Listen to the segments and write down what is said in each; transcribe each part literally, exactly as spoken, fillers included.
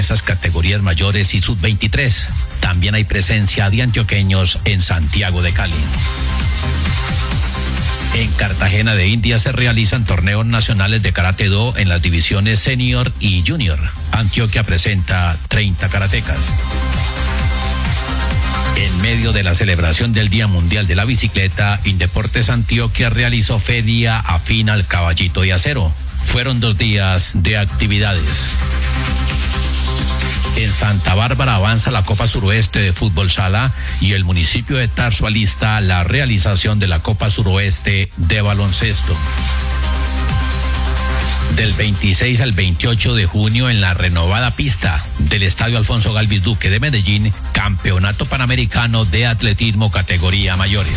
esas categorías mayores y sub veintitrés. También hay presencia de antioqueños en Santiago de Cali. En Cartagena de Indias se realizan torneos nacionales de Karate Do en las divisiones senior y junior. Antioquia presenta treinta karatecas. En medio de la celebración del Día Mundial de la Bicicleta, Indeportes Antioquia realizó feria afín al Caballito de Acero. Fueron dos días de actividades. En Santa Bárbara avanza la Copa Suroeste de Fútbol Sala y el municipio de Tarso alista la realización de la Copa Suroeste de Baloncesto. Del veintiséis al veintiocho de junio en la renovada pista del Estadio Alfonso Galvis Duque de Medellín, Campeonato Panamericano de Atletismo categoría mayores.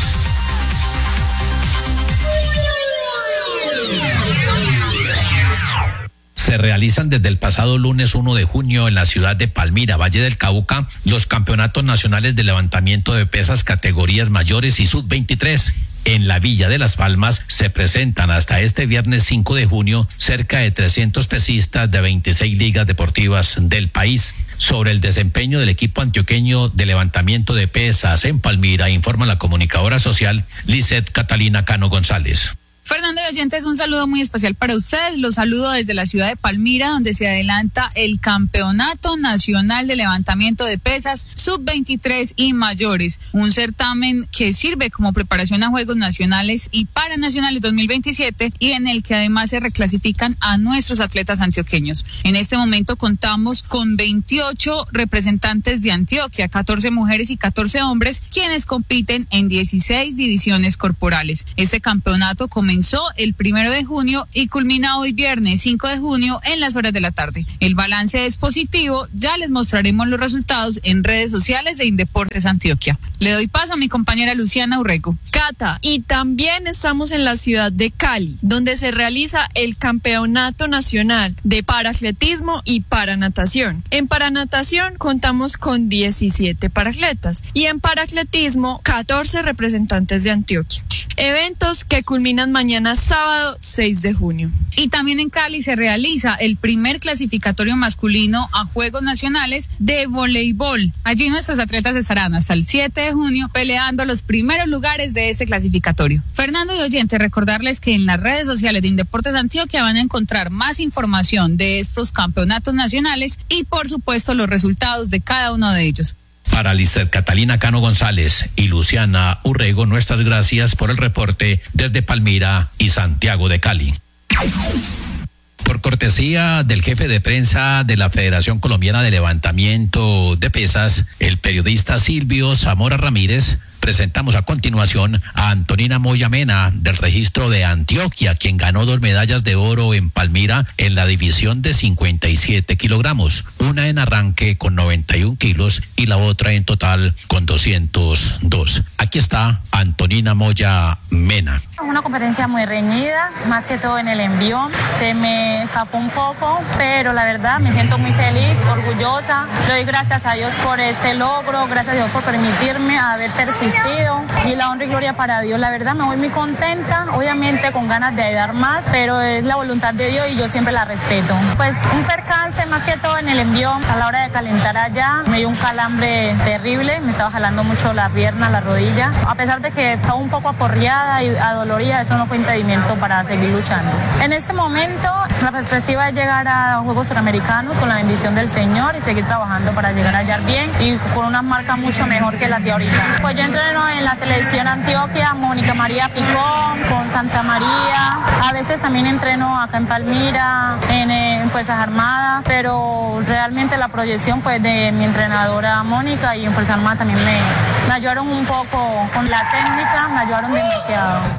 Se realizan desde el pasado lunes uno de junio en la ciudad de Palmira, Valle del Cauca, los campeonatos nacionales de levantamiento de pesas categorías mayores y sub veintitrés. En la Villa de Las Palmas se presentan hasta este viernes cinco de junio cerca de trescientos pesistas de veintiséis ligas deportivas del país. Sobre el desempeño del equipo antioqueño de levantamiento de pesas en Palmira, informa la comunicadora social Lizeth Catalina Cano González. Fernando y oyentes, un saludo muy especial para ustedes. Los saludo desde la ciudad de Palmira, donde se adelanta el Campeonato Nacional de Levantamiento de Pesas sub veintitrés y mayores, un certamen que sirve como preparación a Juegos Nacionales y Paranacionales dos mil veintisiete y en el que además se reclasifican a nuestros atletas antioqueños. En este momento contamos con veintiocho representantes de Antioquia, catorce mujeres y catorce hombres, quienes compiten en dieciséis divisiones corporales. Este campeonato comenzó Comenzó el primero de junio y culmina hoy viernes cinco de junio en las horas de la tarde. El balance es positivo, ya les mostraremos los resultados en redes sociales de Indeportes Antioquia. Le doy paso a mi compañera Luciana Urrego. Cata, y también estamos en la ciudad de Cali, donde se realiza el Campeonato Nacional de Paratletismo y Paranatación. En Paranatación contamos con diecisiete paratletas y en Paratletismo catorce representantes de Antioquia. Eventos que culminan mañana sábado seis de junio. Y también en Cali se realiza el primer clasificatorio masculino a Juegos Nacionales de voleibol. Allí nuestros atletas estarán hasta el siete de junio peleando los primeros lugares de este clasificatorio. Fernando y oyentes, recordarles que en las redes sociales de Indeportes Antioquia van a encontrar más información de estos campeonatos nacionales y por supuesto los resultados de cada uno de ellos. Para Lizeth Catalina Cano González y Luciana Urrego, nuestras gracias por el reporte desde Palmira y Santiago de Cali. Por cortesía del jefe de prensa de la Federación Colombiana de Levantamiento de Pesas, el periodista Silvio Zamora Ramírez, presentamos a continuación a Antonina Moya Mena del registro de Antioquia, quien ganó dos medallas de oro en Palmira en la división de cincuenta y siete kilogramos, una en arranque con noventa y un kilos y la otra en total con doscientos dos. Aquí está Antonina Moya Mena. Una competencia muy reñida, más que todo en el envío. Se me escapó un poco, pero la verdad me siento muy feliz, orgullosa. Le doy gracias a Dios por este logro, gracias a Dios por permitirme haber persistido y la honra y gloria para Dios. La verdad me voy muy contenta, obviamente con ganas de dar más, pero es la voluntad de Dios y yo siempre la respeto. Pues un percance más que todo en el envío, a la hora de calentar allá, me dio un calambre terrible, me estaba jalando mucho la pierna, la rodilla. A pesar de que estaba un poco aporreada y adolorida, eso no fue impedimento para seguir luchando. En este momento, la perspectiva es llegar a Juegos Suramericanos con la bendición del Señor y seguir trabajando para llegar allá bien y con una marca mucho mejor que la de ahorita. Pues yo entreno en la selección Antioquia, Mónica María Picón, con Santa María. A veces también entreno acá en Palmira, en, en Fuerzas Armadas, pero realmente la proyección pues de mi entrenadora Mónica y en Fuerzas Armadas también me, me ayudaron un poco con la técnica, me ayudaron demasiado.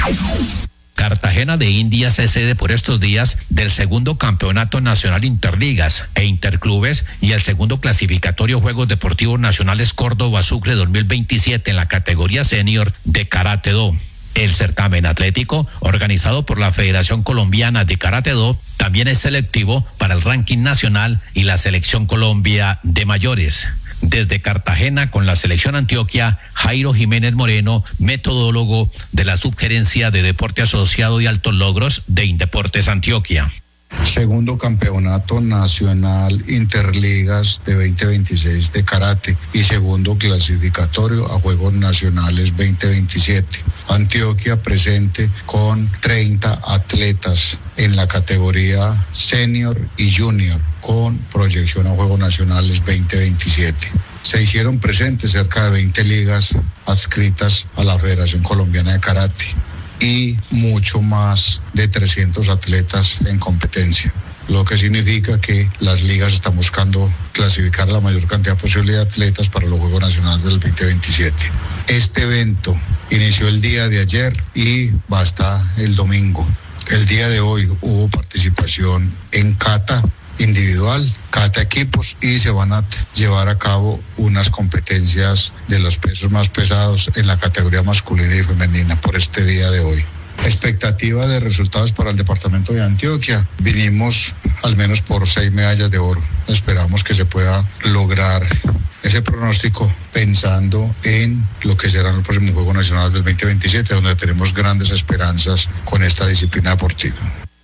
Cartagena de Indias es sede por estos días del segundo Campeonato Nacional Interligas e Interclubes y el segundo clasificatorio Juegos Deportivos Nacionales Córdoba Sucre dos mil veintisiete en la categoría senior de Karate Do. El certamen atlético, organizado por la Federación Colombiana de Karate Do, también es selectivo para el ranking nacional y la Selección Colombia de mayores. Desde Cartagena con la selección Antioquia, Jairo Jiménez Moreno, metodólogo de la Subgerencia de Deporte Asociado y Altos Logros de Indeportes Antioquia. Segundo Campeonato Nacional Interligas de veinte veintiséis de Karate y segundo clasificatorio a Juegos Nacionales veinte veintisiete. Antioquia presente con treinta atletas en la categoría senior y junior con proyección a Juegos Nacionales veinte veintisiete. Se hicieron presentes cerca de veinte ligas adscritas a la Federación Colombiana de Karate y mucho más de trescientos atletas en competencia, lo que significa que las ligas están buscando clasificar la mayor cantidad posible de atletas para los Juegos Nacionales del veinte veintisiete. Este evento inició el día de ayer y va hasta el domingo. El día de hoy hubo participación en kata individual, kata equipos, y se van a llevar a cabo unas competencias de los pesos más pesados en la categoría masculina y femenina por este día de hoy. Expectativa de resultados para el departamento de Antioquia. Vinimos al menos por seis medallas de oro. Esperamos que se pueda lograr ese pronóstico pensando en lo que serán los próximos Juegos Nacionales del veinte veintisiete, donde tenemos grandes esperanzas con esta disciplina deportiva.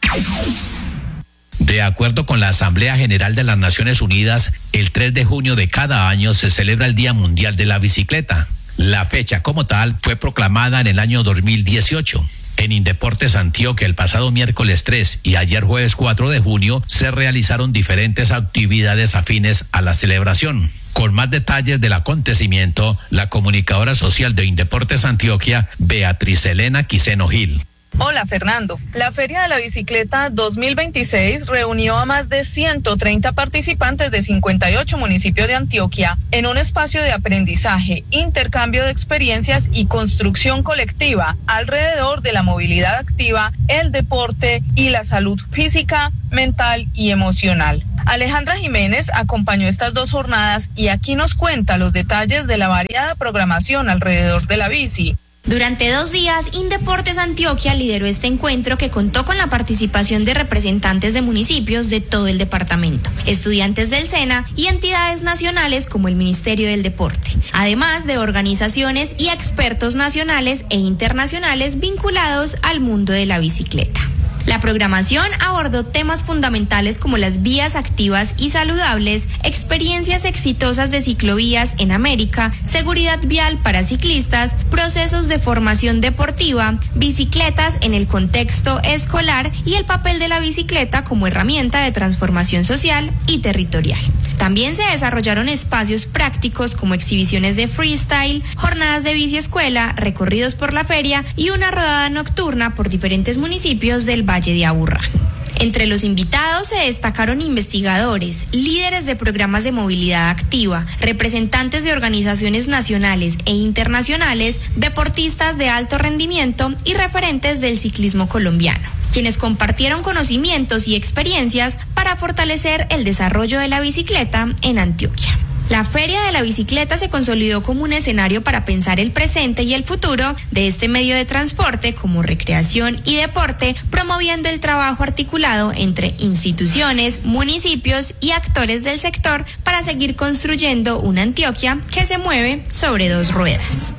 De acuerdo con la Asamblea General de las Naciones Unidas, el tres de junio de cada año se celebra el Día Mundial de la Bicicleta. La fecha como tal fue proclamada en el año dos mil dieciocho. En Indeportes Antioquia, el pasado miércoles tres y ayer jueves cuatro de junio, se realizaron diferentes actividades afines a la celebración. Con más detalles del acontecimiento, la comunicadora social de Indeportes Antioquia, Beatriz Elena Quiseno Gil. Hola Fernando, la Feria de la Bicicleta dos mil veintiséis reunió a más de ciento treinta participantes de cincuenta y ocho municipios de Antioquia en un espacio de aprendizaje, intercambio de experiencias y construcción colectiva alrededor de la movilidad activa, el deporte y la salud física, mental y emocional. Alejandra Jiménez acompañó estas dos jornadas y aquí nos cuenta los detalles de la variada programación alrededor de la bici. Durante dos días, Indeportes Antioquia lideró este encuentro que contó con la participación de representantes de municipios de todo el departamento, estudiantes del SENA y entidades nacionales como el Ministerio del Deporte, además de organizaciones y expertos nacionales e internacionales vinculados al mundo de la bicicleta. La programación abordó temas fundamentales como las vías activas y saludables, experiencias exitosas de ciclovías en América, seguridad vial para ciclistas, procesos de formación deportiva, bicicletas en el contexto escolar y el papel de la bicicleta como herramienta de transformación social y territorial. También se desarrollaron espacios prácticos como exhibiciones de freestyle, jornadas de bici escuela, recorridos por la feria y una rodada nocturna por diferentes municipios del Valle de Aburrá. Entre los invitados se destacaron investigadores, líderes de programas de movilidad activa, representantes de organizaciones nacionales e internacionales, deportistas de alto rendimiento y referentes del ciclismo colombiano, quienes compartieron conocimientos y experiencias para fortalecer el desarrollo de la bicicleta en Antioquia. La Feria de la Bicicleta se consolidó como un escenario para pensar el presente y el futuro de este medio de transporte como recreación y deporte, promoviendo el trabajo articulado entre instituciones, municipios y actores del sector para seguir construyendo una Antioquia que se mueve sobre dos ruedas.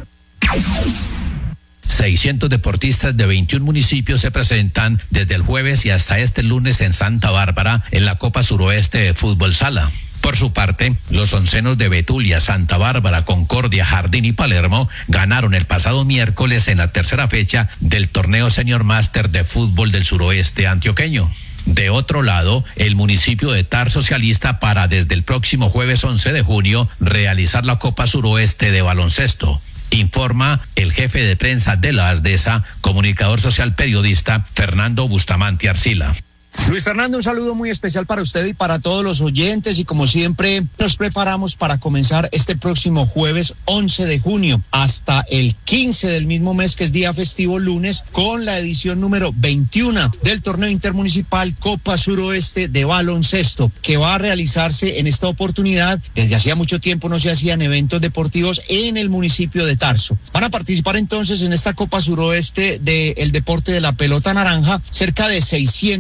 seiscientos deportistas de veintiún municipios se presentan desde el jueves y hasta este lunes en Santa Bárbara en la Copa Suroeste de Fútbol Sala. Por su parte, los oncenos de Betulia, Santa Bárbara, Concordia, Jardín y Palermo ganaron el pasado miércoles en la tercera fecha del torneo Senior Master de Fútbol del Suroeste antioqueño. De otro lado, el municipio de Tarso se alista para desde el próximo jueves once de junio realizar la Copa Suroeste de Baloncesto. Informa el jefe de prensa de la Ardesa, comunicador social periodista Fernando Bustamante Arcila. Luis Fernando, un saludo muy especial para usted y para todos los oyentes, y como siempre nos preparamos para comenzar este próximo jueves once de junio hasta el quince del mismo mes, que es día festivo lunes, con la edición número veintiuno del torneo intermunicipal Copa Suroeste de Baloncesto, que va a realizarse en esta oportunidad. Desde hacía mucho tiempo no se hacían eventos deportivos en el municipio de Tarso. Van a participar entonces en esta Copa Suroeste del deporte de la pelota naranja cerca de seiscientos jugadores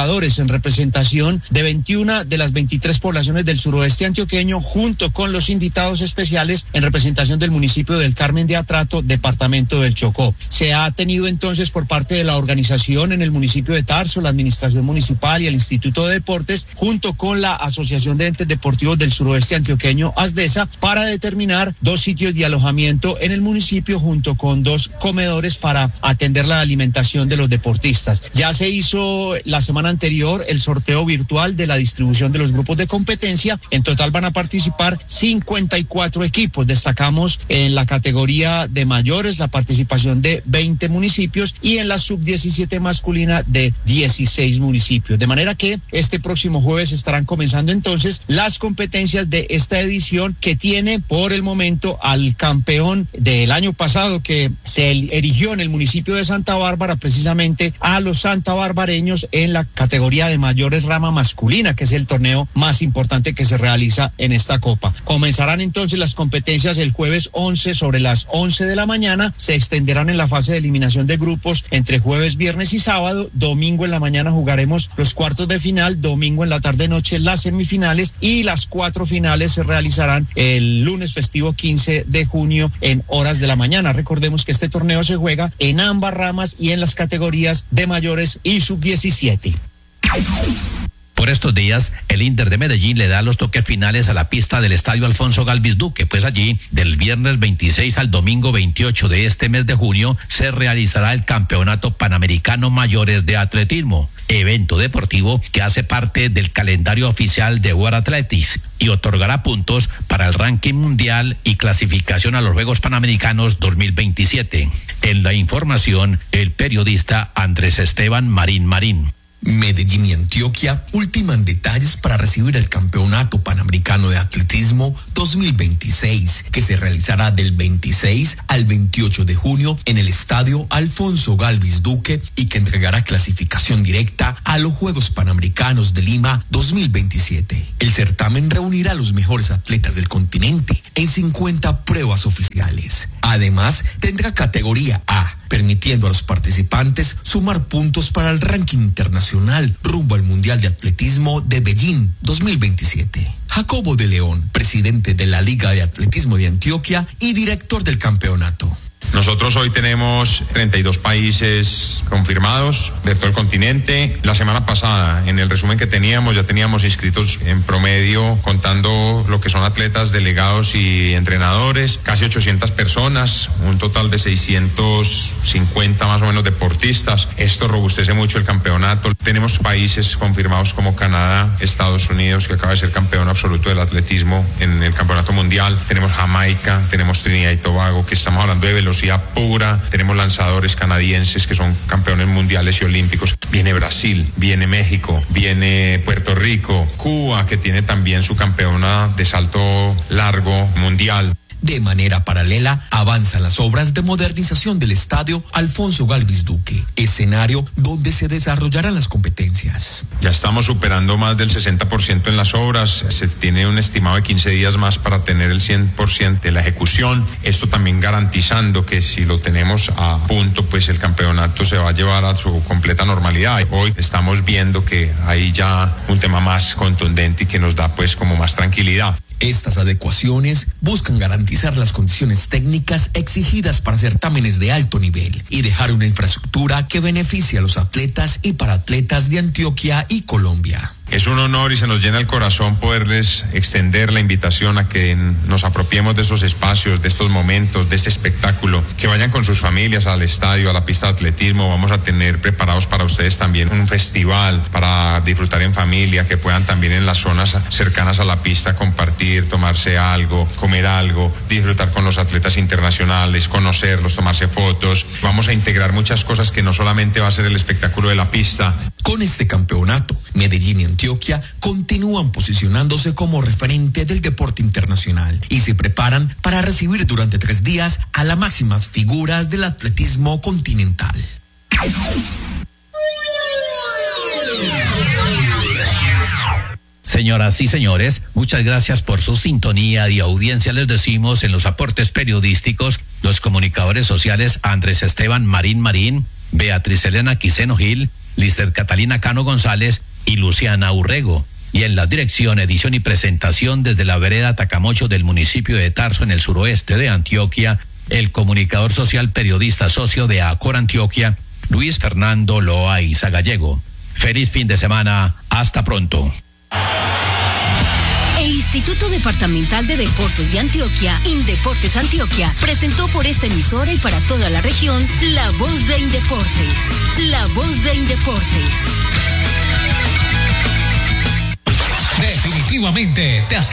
jugadores en representación de veintiuna de las veintitrés poblaciones del suroeste antioqueño, junto con los invitados especiales en representación del municipio del Carmen de Atrato, departamento del Chocó. Se ha tenido entonces por parte de la organización en el municipio de Tarso, la administración municipal y el Instituto de Deportes, junto con la Asociación de Entes Deportivos del Suroeste Antioqueño, ASDESA, para determinar dos sitios de alojamiento en el municipio, junto con dos comedores para atender la alimentación de los deportistas. Ya se hizo la semana anterior el sorteo virtual de la distribución de los grupos de competencia. En total van a participar cincuenta y cuatro equipos. Destacamos en la categoría de mayores la participación de veinte municipios y en la sub diecisiete masculina de dieciséis municipios. De manera que este próximo jueves estarán comenzando entonces las competencias de esta edición, que tiene por el momento al campeón del año pasado, que se erigió en el municipio de Santa Bárbara, precisamente a los santabarbareños en la categoría de mayores rama masculina, que es el torneo más importante que se realiza en esta copa. Comenzarán entonces las competencias el jueves once sobre las once de la mañana, se extenderán en la fase de eliminación de grupos entre jueves, viernes y sábado. Domingo en la mañana jugaremos los cuartos de final, domingo en la tarde noche las semifinales, y las cuatro finales se realizarán el lunes festivo quince de junio en horas de la mañana. Recordemos que este torneo se juega en ambas ramas y en las categorías de mayores y sub diecisiete. Por estos días, el Inter de Medellín le da los toques finales a la pista del estadio Alfonso Galvis Duque, pues allí, del viernes veintiséis al domingo veintiocho de este mes de junio, se realizará el Campeonato Panamericano Mayores de Atletismo, evento deportivo que hace parte del calendario oficial de World Athletics y otorgará puntos para el ranking mundial y clasificación a los Juegos Panamericanos dos mil veintisiete. En la información, el periodista Andrés Esteban Marín Marín. Medellín y Antioquia ultiman detalles para recibir el Campeonato Panamericano de Atletismo dos mil veintiséis, que se realizará del veintiséis al veintiocho de junio en el estadio Alfonso Galvis Duque y que entregará clasificación directa a los Juegos Panamericanos de Lima dos mil veintisiete. El certamen reunirá a los mejores atletas del continente en cincuenta pruebas oficiales. Además, tendrá categoría A, permitiendo a los participantes sumar puntos para el ranking internacional rumbo al Mundial de Atletismo de Beijing dos mil veintisiete. Jacobo de León, presidente de la Liga de Atletismo de Antioquia y director del campeonato. Nosotros hoy tenemos treinta y dos países confirmados de todo el continente. La semana pasada, en el resumen que teníamos, ya teníamos inscritos en promedio, contando lo que son atletas, delegados y entrenadores, casi ochocientas personas, un total de seiscientos cincuenta más o menos deportistas. Esto robustece mucho el campeonato. Tenemos países confirmados como Canadá, Estados Unidos, que acaba de ser campeón absoluto del atletismo en el campeonato mundial. Tenemos Jamaica, tenemos Trinidad y Tobago, que estamos hablando de velocidad pura. Tenemos lanzadores canadienses que son campeones mundiales y olímpicos. Viene Brasil, viene México, viene Puerto Rico, Cuba, que tiene también su campeona de salto largo mundial. De manera paralela, avanzan las obras de modernización del estadio Alfonso Galvis Duque, escenario donde se desarrollarán las competencias. Ya estamos superando más del sesenta por ciento en las obras. Se tiene un estimado de quince días más para tener el cien por ciento de la ejecución. Esto también garantizando que si lo tenemos a punto, pues el campeonato se va a llevar a su completa normalidad. Hoy estamos viendo que hay ya un tema más contundente y que nos da pues como más tranquilidad. Estas adecuaciones buscan garantizar las condiciones técnicas exigidas para certámenes de alto nivel y dejar una infraestructura que beneficie a los atletas y paratletas de Antioquia y Colombia. Es un honor y se nos llena el corazón poderles extender la invitación a que nos apropiemos de esos espacios, de estos momentos, de ese espectáculo, que vayan con sus familias al estadio, a la pista de atletismo. Vamos a tener preparados para ustedes también un festival para disfrutar en familia, que puedan también en las zonas cercanas a la pista compartir, tomarse algo, comer algo, disfrutar con los atletas internacionales, conocerlos, tomarse fotos. Vamos a integrar muchas cosas que no solamente va a ser el espectáculo de la pista. Con este campeonato, Medellín y Antioquia continúan posicionándose como referente del deporte internacional y se preparan para recibir durante tres días a las máximas figuras del atletismo continental. Señoras y señores, muchas gracias por su sintonía y audiencia. Les decimos en los aportes periodísticos los comunicadores sociales Andrés Esteban Marín Marín, Beatriz Elena Quiseno Gil, Lister Catalina Cano González y Luciana Urrego. Y en la dirección, edición y presentación desde la vereda Tacamocho del municipio de Tarso en el suroeste de Antioquia, el comunicador social periodista socio de Acor Antioquia, Luis Fernando Loaiza Gallego. Feliz fin de semana, hasta pronto. El Instituto Departamental de Deportes de Antioquia, Indeportes Antioquia, presentó por esta emisora y para toda la región, La Voz de Indeportes. La Voz de Indeportes. Definitivamente te has